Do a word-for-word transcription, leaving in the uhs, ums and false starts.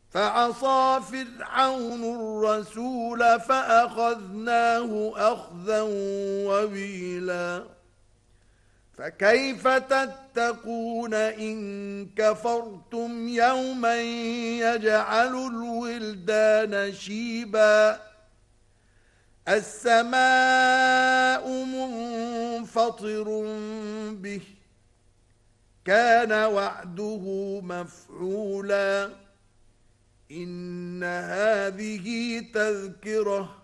فعصى فرعون الرسول فأخذناه أخذا وبيلا فكيف تتقون إن كفرتم يوما يجعل الولدان شيبا السماء منفطر به كان وعده مفعولا إن هذه تذكرة